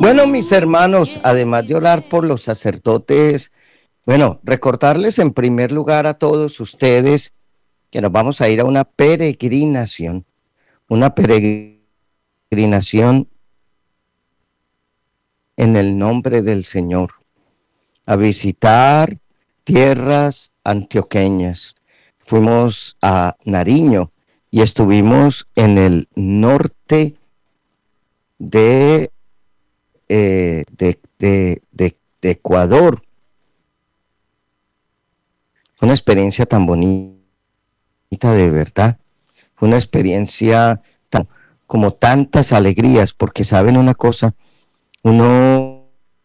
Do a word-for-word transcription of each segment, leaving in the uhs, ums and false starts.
Bueno, mis hermanos, además de orar por los sacerdotes, bueno, recordarles en primer lugar a todos ustedes que nos vamos a ir a una peregrinación, una peregrinación en el nombre del Señor, a visitar tierras antioqueñas. Fuimos a Nariño y estuvimos en el norte de, eh, de, de, de, de Ecuador. Una experiencia tan bonita, de verdad. Fue una experiencia tan, como tantas alegrías, porque saben una cosa, uno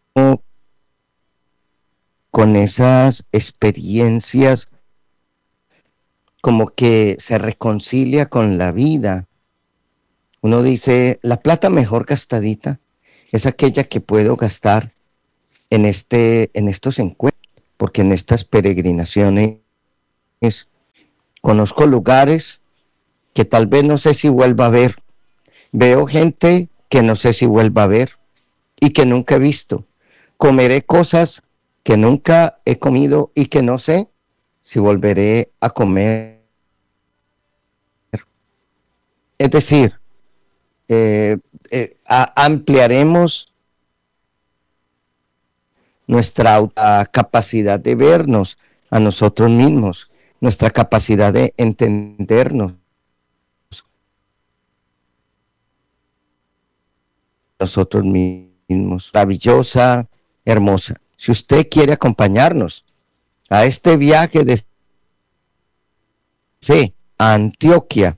con esas experiencias como que se reconcilia con la vida. Uno dice, la plata mejor gastadita es aquella que puedo gastar en, este, en estos encuentros, porque en estas peregrinaciones conozco lugares que tal vez no sé si vuelva a ver. Veo gente que no sé si vuelva a ver y que nunca he visto. Comeré cosas que nunca he comido y que no sé si volveré a comer. Es decir, eh, eh, a, ampliaremos nuestra capacidad de vernos a nosotros mismos, nuestra capacidad de entendernos nosotros mismos. Maravillosa, hermosa. Si usted quiere acompañarnos a este viaje de fe a Antioquia,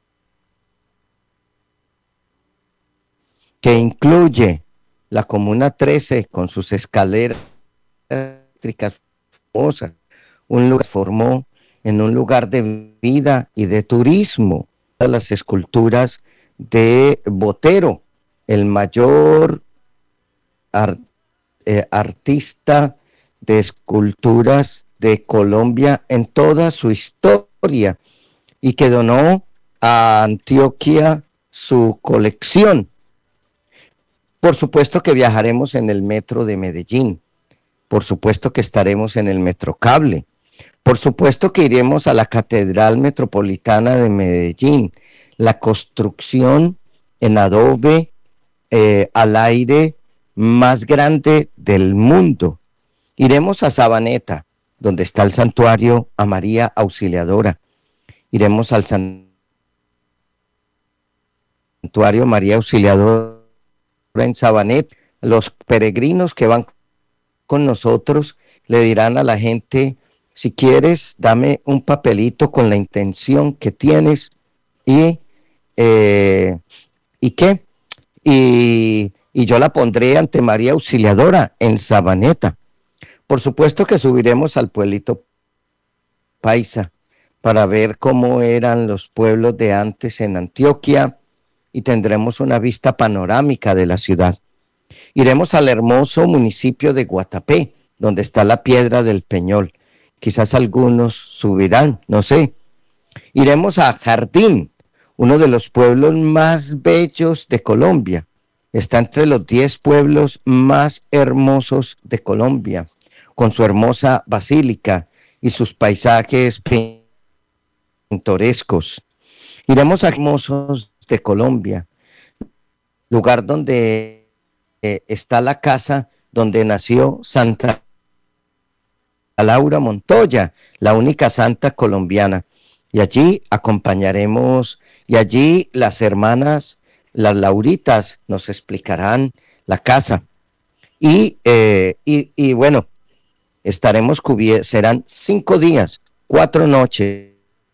que incluye la Comuna trece con sus escaleras eléctricas famosas, un lugar que formó en un lugar de vida y de turismo. Las esculturas de Botero, el mayor art, eh, artista de esculturas de Colombia en toda su historia, y que donó a Antioquia su colección. Por supuesto que viajaremos en el metro de Medellín, por supuesto que estaremos en el Metrocable, por supuesto que iremos a la Catedral Metropolitana de Medellín, la construcción en adobe eh, al aire más grande del mundo. Iremos a Sabaneta, donde está el santuario a María Auxiliadora. Iremos al santuario María Auxiliadora en Sabanet. Los peregrinos que van con nosotros le dirán a la gente, si quieres, dame un papelito con la intención que tienes y, eh, ¿y qué? Y, y yo la pondré ante María Auxiliadora en Sabaneta. Por supuesto que subiremos al pueblito paisa para ver cómo eran los pueblos de antes en Antioquia y tendremos una vista panorámica de la ciudad. Iremos al hermoso municipio de Guatapé, donde está la Piedra del Peñol. Quizás algunos subirán, no sé. Iremos a Jardín, uno de los pueblos más bellos de Colombia. Está entre los diez pueblos más hermosos de Colombia, con su hermosa basílica y sus paisajes pintorescos. Iremos a Hermosos de Colombia, lugar donde eh, está la casa donde nació Santa Laura Montoya, la única santa colombiana. Y allí acompañaremos, y allí las hermanas, las Lauritas, nos explicarán la casa. Y, eh, y, y bueno, estaremos cubiertos, serán cinco días, cuatro noches,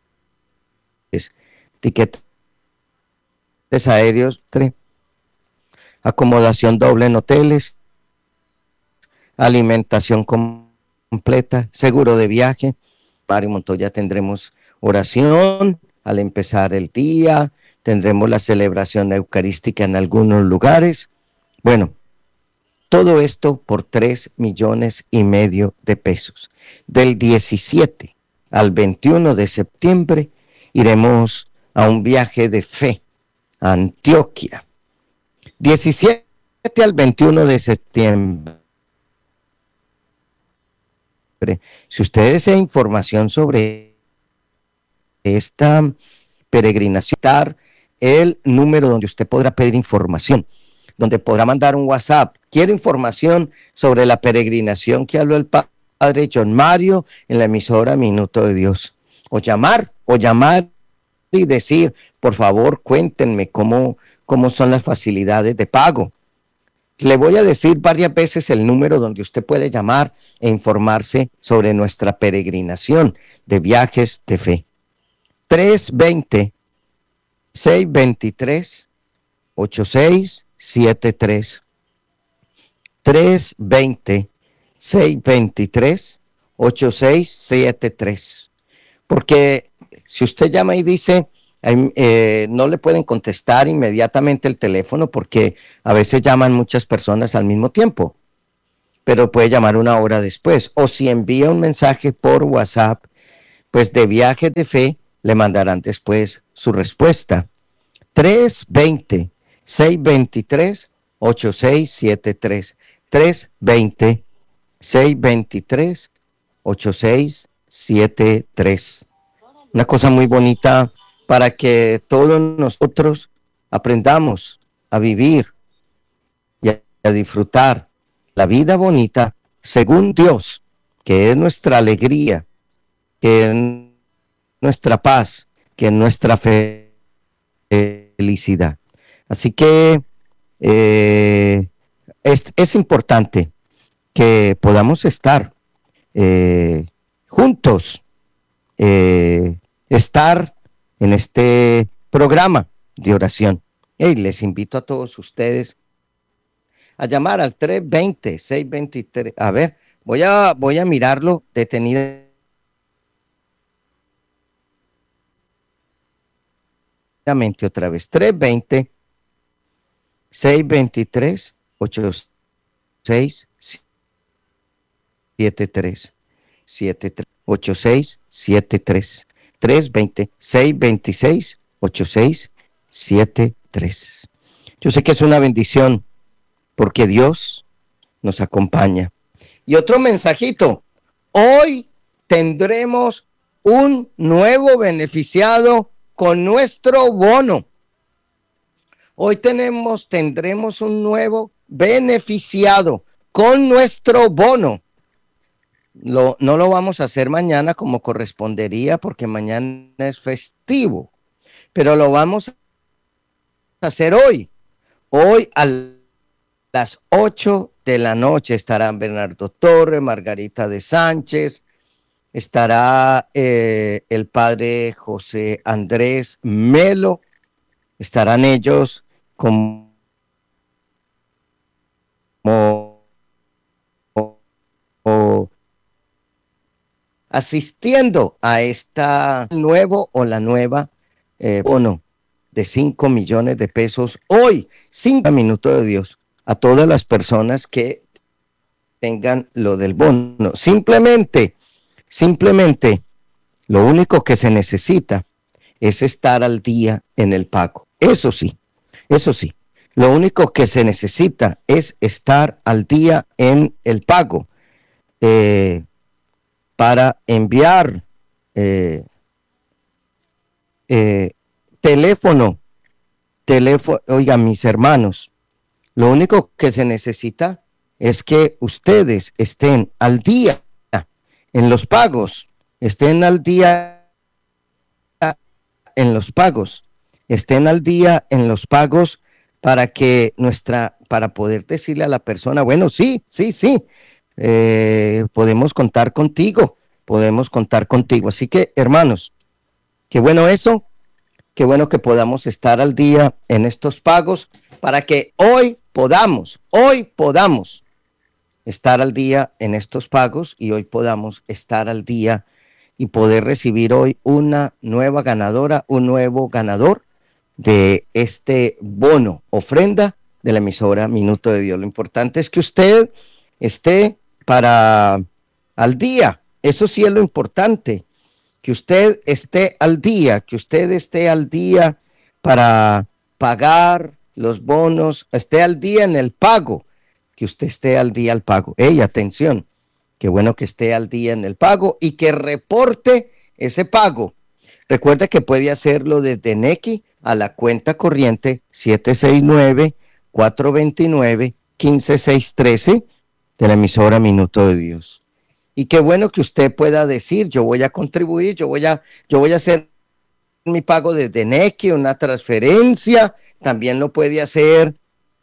tiquetes aéreos, acomodación doble en hoteles, alimentación completa, seguro de viaje. Para Montoya tendremos oración al empezar el día, tendremos la celebración eucarística en algunos lugares. Bueno, todo esto por tres millones y medio de pesos. Del diecisiete al veintiuno de septiembre iremos a un viaje de fe a Antioquia. diecisiete al veintiuno de septiembre. Si usted desea información sobre esta peregrinación, el número donde usted podrá pedir información, donde podrá mandar un WhatsApp. Quiero información sobre la peregrinación que habló el padre John Mario en la emisora Minuto de Dios. O llamar, o llamar y decir, por favor, cuéntenme cómo, cómo son las facilidades de pago. Le voy a decir varias veces el número donde usted puede llamar e informarse sobre nuestra peregrinación de viajes de fe. tres dos cero, seis dos tres, ocho seis siete tres. tres dos cero, seis dos tres, ocho seis siete tres. Porque si usted llama y dice, eh, no le pueden contestar inmediatamente el teléfono porque a veces llaman muchas personas al mismo tiempo, pero puede llamar una hora después. O si envía un mensaje por WhatsApp, pues de Viajes de Fe, le mandarán después su respuesta. tres dos cero, seis dos tres, ocho seis siete tres. tres dos cero, seis dos tres, ocho seis siete tres. Una cosa muy bonita para que todos nosotros aprendamos a vivir y a disfrutar la vida bonita según Dios, que es nuestra alegría, que es nuestra paz, que es nuestra felicidad. Así que eh, es, es importante que podamos estar eh, juntos, eh, estar en este programa de oración. Hey, les invito a todos ustedes a llamar al tres dos cero, seis dos tres. A ver, voy a, voy a mirarlo detenidamente otra vez. tres dos cero, seis dos tres, ocho seis siete tres. siete tres, ocho seis siete tres. tres dos cero, seis dos seis, ocho seis siete tres. Yo sé que es una bendición porque Dios nos acompaña. Y otro mensajito, hoy tendremos un nuevo beneficiado con nuestro bono. Hoy tenemos, tendremos un nuevo beneficiado con nuestro bono. Lo, no lo vamos a hacer mañana como correspondería porque mañana es festivo, pero lo vamos a hacer hoy. Hoy a las ocho de la noche estarán Bernardo Torres, Margarita de Sánchez, estará eh, el padre José Andrés Melo, estarán ellos como, como, como asistiendo a esta nuevo o la nueva eh, bono de cinco millones de pesos hoy, cinco minutos de Dios, a todas las personas que tengan lo del bono. Simplemente, simplemente, lo único que se necesita es estar al día en el pago. Eso sí, eso sí, lo único que se necesita es estar al día en el pago. Eh, para enviar eh, eh, teléfono, teléfono, oigan mis hermanos, lo único que se necesita es que ustedes estén al día en los pagos, estén al día en los pagos, estén al día en los pagos para que nuestra, para poder decirle a la persona, bueno, sí, sí, sí, eh, podemos contar contigo, podemos contar contigo. Así que, hermanos, qué bueno eso, qué bueno que podamos estar al día en estos pagos para que hoy podamos, hoy podamos estar al día en estos pagos y hoy podamos estar al día y poder recibir hoy una nueva ganadora, un nuevo ganador de este bono, ofrenda de la emisora Minuto de Dios. Lo importante es que usted esté para al día, eso sí es lo importante, que usted esté al día, que usted esté al día para pagar los bonos, esté al día en el pago, que usted esté al día al pago. ¡Ey, atención! Qué bueno que esté al día en el pago y que reporte ese pago. Recuerda que puede hacerlo desde Nequi a la cuenta corriente siete seis nueve, cuatro dos nueve, uno cinco seis uno tres de la emisora Minuto de Dios. Y qué bueno que usted pueda decir, yo voy a contribuir, yo voy a, yo voy a hacer mi pago desde Nequi, una transferencia, también lo puede hacer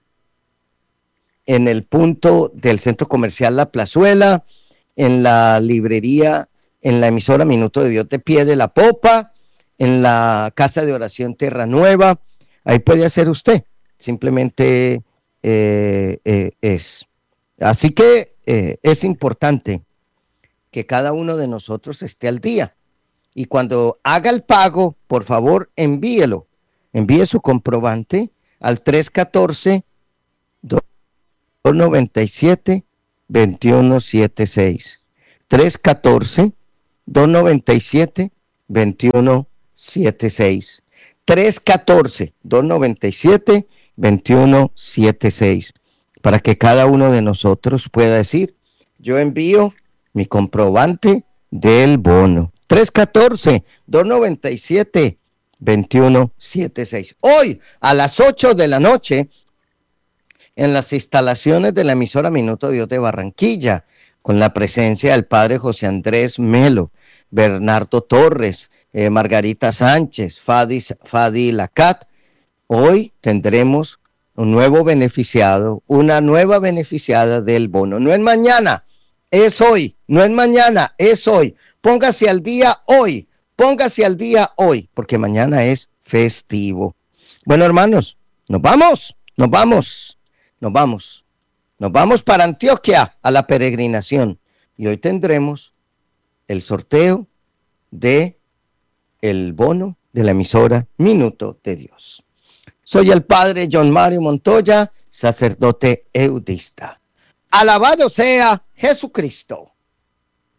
en el punto del centro comercial La Plazuela, en la librería, en la emisora Minuto de Dios de Pie de la Popa, en la casa de oración Tierra Nueva. Ahí puede hacer usted, simplemente eh, eh, es. Así que eh, es importante que cada uno de nosotros esté al día. Y cuando haga el pago, por favor, envíelo. Envíe su comprobante al tres uno cuatro, dos nueve siete, dos uno siete seis. tres uno cuatro, dos nueve siete, dos uno siete seis. tres uno cuatro, dos nueve siete, dos uno siete seis. Para que cada uno de nosotros pueda decir, yo envío mi comprobante del bono. tres uno cuatro, dos nueve siete, dos uno siete seis. Hoy a las ocho de la noche en las instalaciones de la emisora Minuto de Dios de Barranquilla, con la presencia del padre José Andrés Melo, Bernardo Torres, eh, Margarita Sánchez, Fadi, Fadi Lacat. Hoy tendremos un nuevo beneficiado, una nueva beneficiada del bono. No es mañana, es hoy, no es mañana, es hoy. Póngase al día hoy, póngase al día hoy, porque mañana es festivo. Bueno, hermanos, nos vamos, nos vamos, nos vamos. Nos vamos para Antioquia a la peregrinación. Y hoy tendremos el sorteo de el bono de la emisora Minuto de Dios. Soy el padre John Mario Montoya, sacerdote eudista. Alabado sea Jesucristo.